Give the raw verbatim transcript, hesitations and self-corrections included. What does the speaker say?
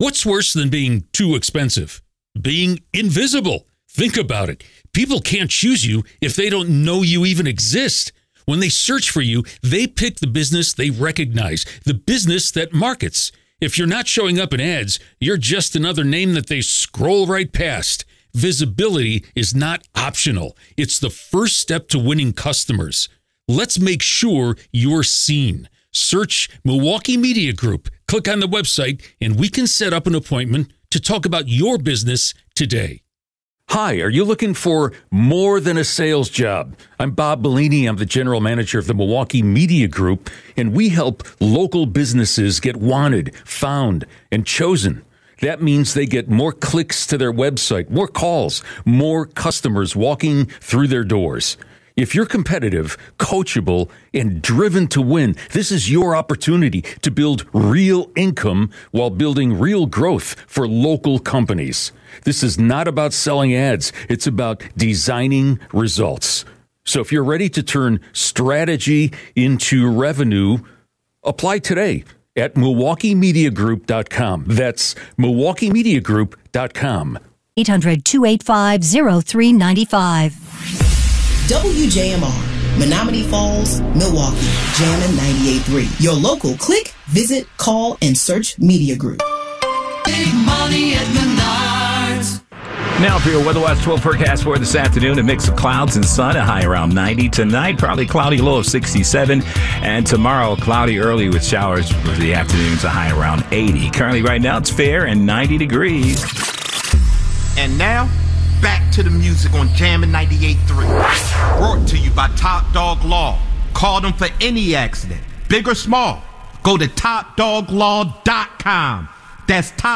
What's worse than being too expensive? Being invisible. Think about it. People can't choose you if they don't know you even exist. When they search for you, they pick the business they recognize, the business that markets. If you're not showing up in ads, you're just another name that they scroll right past. Visibility is not optional. It's the first step to winning customers. Let's make sure you're seen. Search Milwaukee Media Group. Click on the website, and we can set up an appointment to talk about your business today. Hi, are you looking for more than a sales job? I'm Bob Bellini. I'm the general manager of the Milwaukee Media Group, and we help local businesses get wanted, found, and chosen. That means they get more clicks to their website, more calls, more customers walking through their doors. If you're competitive, coachable, and driven to win, this is your opportunity to build real income while building real growth for local companies. This is not about selling ads. It's about designing results. So if you're ready to turn strategy into revenue, apply today at Milwaukee Media Group dot com. That's Milwaukee Media Group dot com. eight hundred, two eight five, oh three nine five. W J M R, Menominee Falls, Milwaukee, Jammin' ninety-eight point three. Your local click, visit, call, and search Media Group. Big money at Menards. Now for your Weather Watch twelve forecast for this afternoon, a mix of clouds and sun, a high around ninety. Tonight, probably cloudy, low of sixty-seven. And tomorrow, cloudy early with showers for the afternoons, a high around eighty. Currently, right now, it's fair and ninety degrees. And now, back to the music on Jammin' ninety-eight point three. Brought to you by Top Dog Law. Call them for any accident, big or small. Go to top dog law dot com. That's top